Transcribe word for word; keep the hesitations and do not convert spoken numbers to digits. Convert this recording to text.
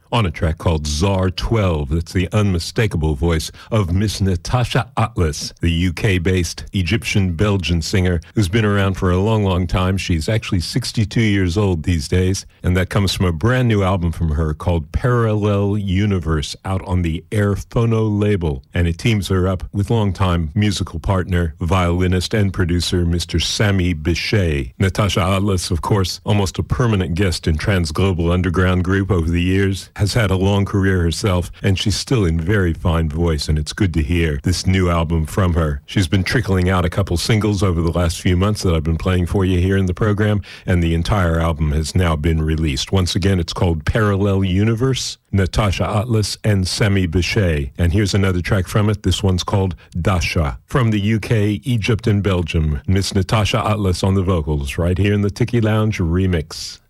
on a track called Czar twelve. That's the unmistakable voice of Miss Natasha Atlas, the U K-based Egyptian-Belgian singer who's been around for a long, long time. She's actually sixty-two years old these days, and that comes from a brand new album from her called Parallel Universe, out on the Airphono label, and it teams her up with longtime musical partner, violinist, and producer Mister Sami Bichet. Natasha Atlas, of course, almost a permanent guest in Transglobal Underground Group over the years, has had a long career herself, and she's still in very fine voice, and it's good to hear this new album from her. She's been trickling out a couple singles over the last few months that I've been playing for you here in the program, and the entire album has now been released. Once again, it's called Parallel Universe, Natasha Atlas and Sami Bichet. And here's another track from it. This one's called Dasha. From the U K, Egypt, and Belgium, Miss Natasha Atlas on the vocals, right here in the Tiki Lounge remix.